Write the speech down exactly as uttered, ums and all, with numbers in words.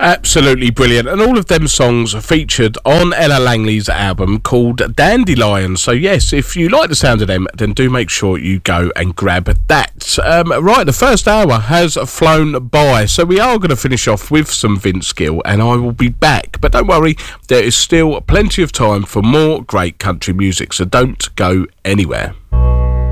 Absolutely brilliant, and all of them songs are featured on Ella Langley's album called Dandelion. So yes, if you like the sound of them, then do make sure you go and grab that. Um, right, the first hour has flown by, so we are going to finish off with some Vince Gill, and I will be back. But don't worry, there is still plenty of time for more great country music, so don't go anywhere.